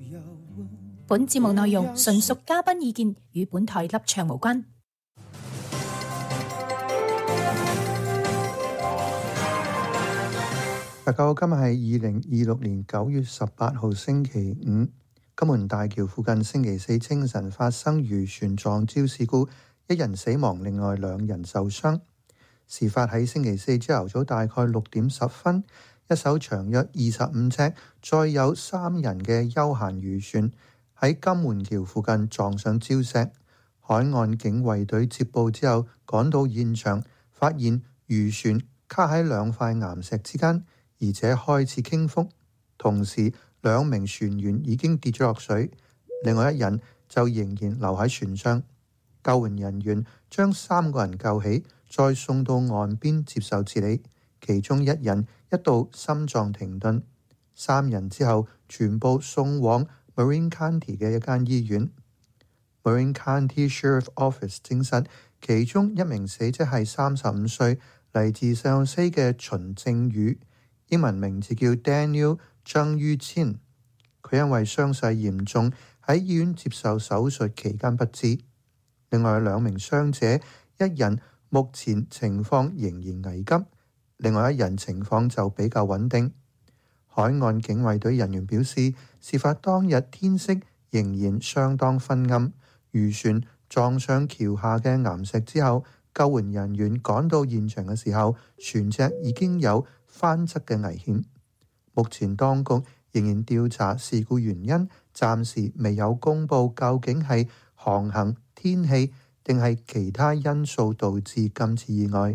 本節目內容純屬嘉賓意見，與本台立場無關。 大家好，今日係2026年9月18號星期五。金門大橋附近星期四清晨發生漁船撞礁事故，一人死亡，另外2人受傷。事發喺星期四朝頭早大概6點10分，一艘長約25尺、載有3人嘅休閒漁船喺金門橋附近撞上礁石。海岸警衛隊接報之後趕到現場，發現漁船卡喺2塊岩石之間，而且開始傾覆。同時2名船員已經跌咗落水，另外1人就仍然留喺船上。救援人員將3個人救起，再送到岸邊接受治理，其中1人一度心臟停頓，3人之後全部送往 Marin County 嘅一間醫院。Marin County Sheriff Office 證實，其中1名死者係35歲，嚟自上西嘅秦正宇，英文名字叫 Daniel 張于千。佢因為傷勢嚴重，喺醫院接受手術期間不治。另外2名傷者，1人目前情況仍然危急，另外1人情況就比較穩定。海岸警衛隊人員表示，事發當日天色仍然相當昏暗，漁船撞上橋下嘅岩石之後，救援人員趕到現場嘅時候，船隻已經有翻側嘅危險。目前當局仍然調查事故原因，暫時未有公布究竟係航行、天氣定係其他因素導致今次意外。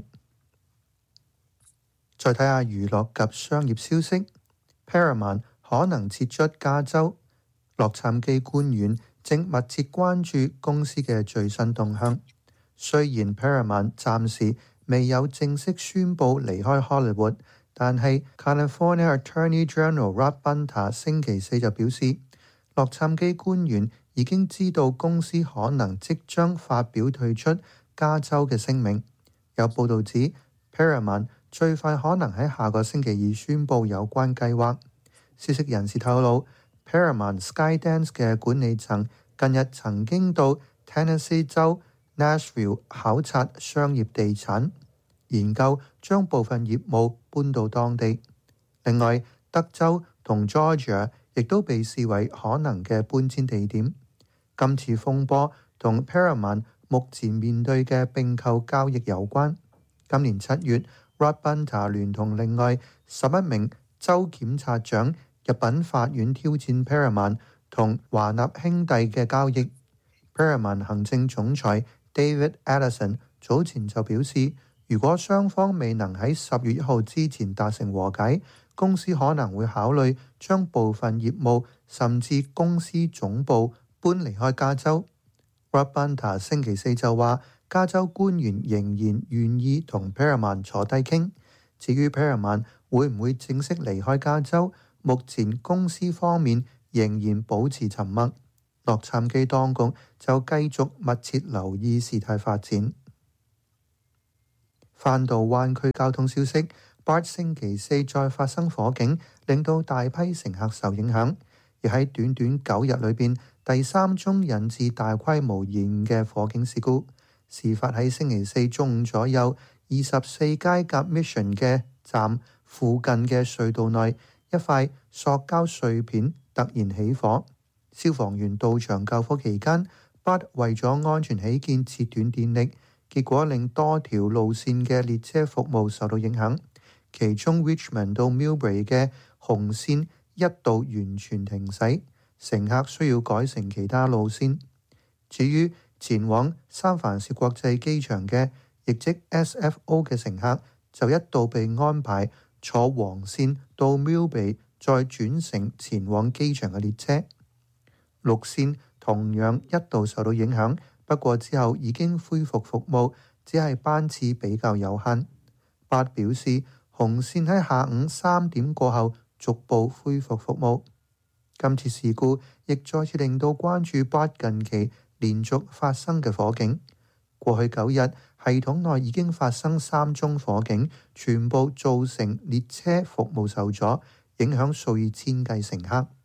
再睇下娛樂及商業消息， Paramount 可能撤出加州，洛杉磯官員正密切關注公司嘅最新動向。雖然 Paramount 暫時未有正式宣布離開 Hollywood， 但係 California Attorney General Rob Bonta 星期四就表示，洛杉磯官員已經知道公司可能即將發表退出加州嘅聲明。有報導指 Paramount 最快可能喺下個星期2宣布有關計劃。消息人士透露， Paramount Skydance 嘅管理層近日曾經到 Tennessee 州 Nashville 考察商業地產，研究將部分業務搬到當地。另外，德州同 Georgia 亦都被視為可能嘅搬遷地點。今次風波同 Paramount 目前面對嘅併購交易有關。今年7月 Rob Bonta 聯同另外11名州檢察長入稟法院挑戰 Paramount 同華納兄弟嘅交易。Paramount 行政總裁 David Ellison 早前就表示，如果雙方未能喺10月1號之前達成和解，公司可能會考慮將部分業務甚至公司總部搬離開加州。Rob Bonta 星期四就話，加州官員仍然願意同 Paramount 坐低傾。至於 Paramount 會唔會正式離開加州，目前公司方面仍然保持沉默。洛杉磯當局就繼續密切留意事態發展。翻到灣區交通消息， BART 星期四再發生火警，令到大批乘客受影響，而喺短短9日裏邊，第3宗引致大規模延誤嘅火警事故。事發喺星期四中午左右，24街甲 Mission 嘅站附近嘅隧道內，一塊塑膠碎片突然起火。消防員到場救火期間， BART 為咗安全起見切斷電力，結果令多條路線嘅列車服務受到影響。其中 Richmond 到 Millbrae 嘅紅線一度完全停駛，乘客需要改乘其他路線。至於前往三藩市國際機場嘅，亦即 SFO 嘅乘客，就一度被安排坐黃線到 Millbrae，再轉乘前往機場嘅列車。綠線同樣一度受到影響，不過之後已經恢復服務，只係班次比較有限。BART 表示，紅線喺下午3點過後逐步恢復服務。今次事故亦再次令到關注 BART 近期連續發生嘅火警。過去9日，系統內已經發生3宗火警，全部造成列車服務受阻，影響數以千計乘客。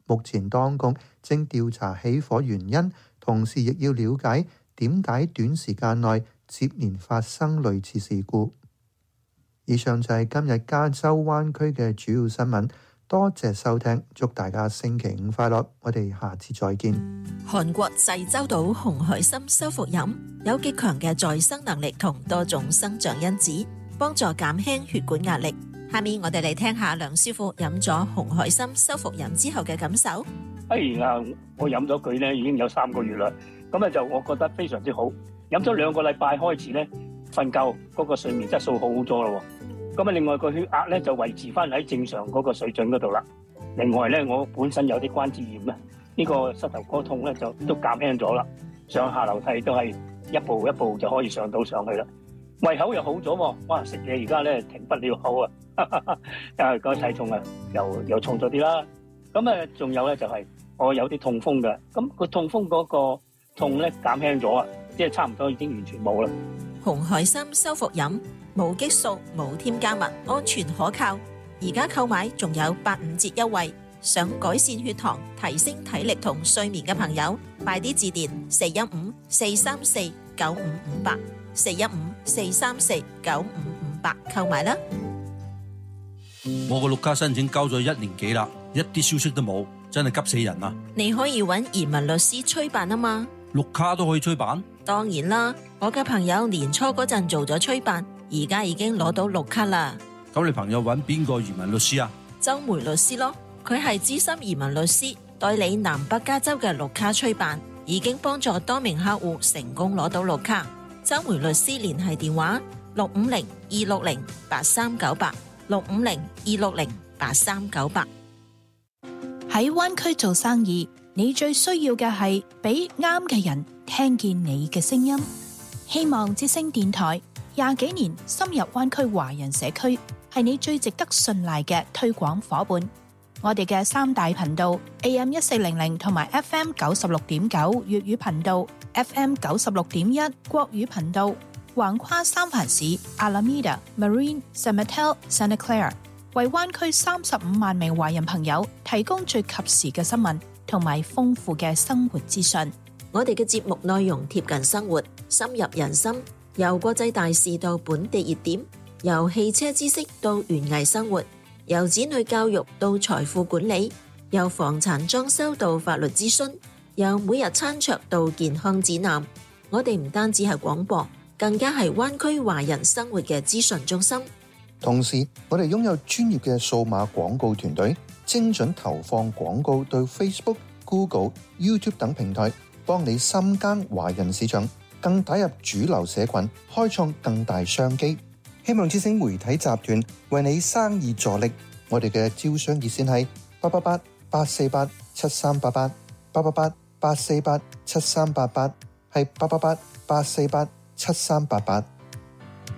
目前當局正調查起火原因，同時亦要了解點解短時間內接連發生類似事故。以上就係今日加州灣區嘅主要新聞，多謝收聽，祝大家星期五快樂，我哋下次再見。 韓國濟州島紅海參修復飲有極強嘅再生能力同多種生長因子，幫助減輕血管壓力。下面我哋嚟聽下梁師傅飲咗紅海參修復飲之後嘅感受。 我飲咗佢咧已經有3個月啦，咁就我覺得非常之好。飲咗2個禮拜開始咧，瞓覺嗰個睡眠質素好咗咯。咁另外個血壓咧就維持翻喺正常嗰個水準嗰度啦。另外咧，我本身有啲關節炎咧，呢個膝頭哥痛咧就都減輕咗啦。上下樓梯都係一步一步就可以上去啦。胃口又好咗喎，哇！食嘢而家咧停不了口啊，個體重啊又重咗啲啦。咁仲有咧就係我有啲痛風嘅，咁個痛風嗰個痛咧減輕咗啊，即係差唔多已經完全冇啦。 紅海參修復飲冇激素、冇添加物，安全可靠。而家購買仲有85折優惠，想改善血糖、提升體力同睡眠嘅朋友，快啲致電415-434-9558 415-434-9558購買啦。 我個綠卡申請交咗1年幾啦，一啲消息都冇，真係急死人啊！ 你可以揾移民律師催辦啊嘛。 綠卡都可以催辦？ 當然啦，我嘅朋友年初嗰陣做咗催辦，而家已經攞到綠卡啦。 咁你朋友揾邊個移民律師啊？ 周梅律師咯，佢係資深移民律師，代理南北加州嘅綠卡催辦，已經幫助多名客戶成功攞到綠卡。周梅律師聯繫電話650-260-8398 650-260-8398。 喺灣區做生意，你最需要嘅係俾啱嘅人聽見你嘅聲音。希望之聲電台20幾年深入灣區華人社區，係你最值得信賴嘅推廣夥伴。我哋嘅3大頻道 AM1400 同埋 FM 96.9粵語頻道、FM 96.1國語頻道，橫跨三藩市、Alameda、Marine、San Mateo、Santa Clara， 為灣區35萬名華人朋友提供最及時嘅新聞同埋豐富嘅生活資訊。 我哋嘅節目內容貼近生活，深入人心，由國際大事到本地熱點，由汽車知識到園藝生活，由子女教育到財富管理，由房產裝修到法律諮詢，由每日餐桌到健康指南。我哋唔單止係廣播，更加係灣區華人生活嘅資訊中心。 同時，我哋擁有專業嘅數碼廣告團隊，精準投放廣告到 Facebook、Google、YouTube 等平台，幫你深耕華人市場，更打入主流社群，開創更大商機。希望之星媒體集團為你生意助力。我哋嘅招商熱線係888-848-7388 888-848-7388，係888-848-7388。